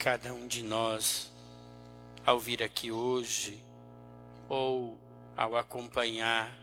cada um de nós, ao vir aqui hoje, ou ao acompanhar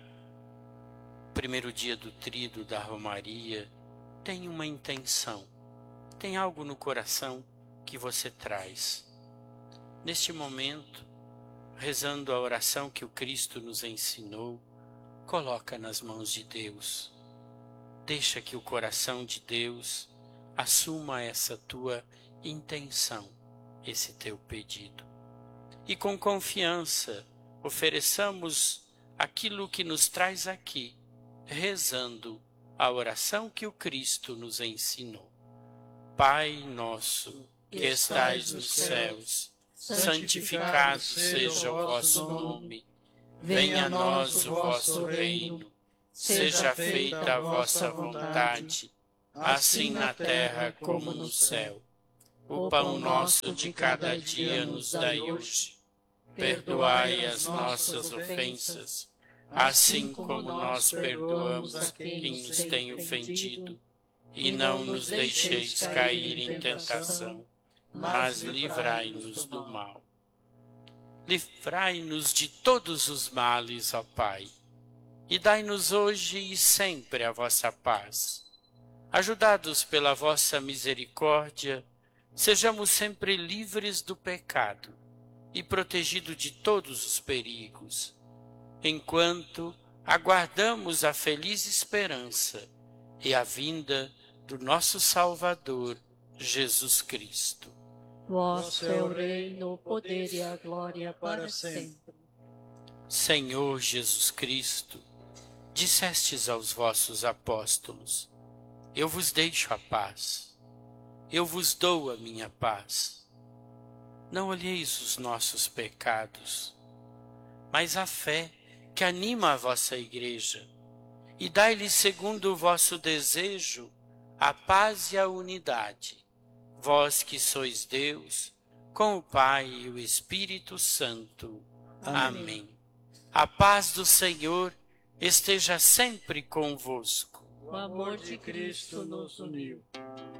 o primeiro dia do tríduo da Romaria, tem uma intenção, tem algo no coração que você traz. Neste momento, rezando a oração que o Cristo nos ensinou, coloca nas mãos de Deus. Deixa que o coração de Deus assuma essa tua intenção, esse teu pedido. E com confiança ofereçamos aquilo que nos traz aqui, rezando a oração que o Cristo nos ensinou. Pai nosso, que estais nos céus, santificado seja o vosso nome. Venha a nós o vosso reino. Seja feita a vossa vontade, assim na terra como no céu. O pão nosso de cada dia nos dai hoje. Perdoai as nossas ofensas, assim como nós perdoamos a quem nos tem ofendido. E não nos deixeis cair em tentação, mas livrai-nos do mal. Livrai-nos de todos os males, ó Pai, e dai-nos hoje e sempre a vossa paz. Ajudados pela vossa misericórdia, sejamos sempre livres do pecado e protegidos de todos os perigos, enquanto aguardamos a feliz esperança e a vinda do nosso Salvador, Jesus Cristo. Vosso é o reino, o poder e a glória para sempre. Senhor Jesus Cristo, dissestes aos vossos apóstolos: eu vos deixo a paz, eu vos dou a minha paz. Não olheis os nossos pecados, mas a fé que anima a vossa Igreja, e dai-lhe segundo o vosso desejo a paz e a unidade, vós que sois Deus, com o Pai e o Espírito Santo. Amém. A paz do Senhor esteja sempre convosco. O amor de Cristo nos uniu.